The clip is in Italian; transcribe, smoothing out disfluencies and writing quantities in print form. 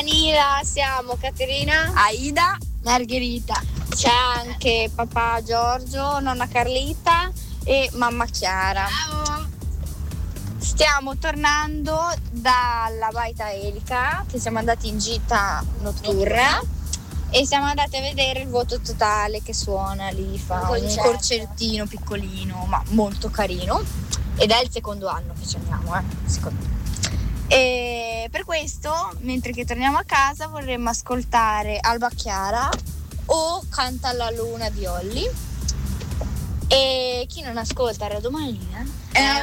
Camilla, siamo Caterina, Aida, Margherita. c'è anche papà Giorgio, nonna Carlita e mamma Chiara. Ciao. Stiamo tornando dalla Baita Elica, che siamo andati in gita notturna e siamo andati a vedere il vuoto totale che suona lì, fa un concertino piccolino ma molto carino, ed è il secondo anno che ci andiamo, secondo me. E per questo, mentre che torniamo a casa, vorremmo ascoltare Alba Chiara o Canta la luna di Olly. E chi non ascolta Radio Maria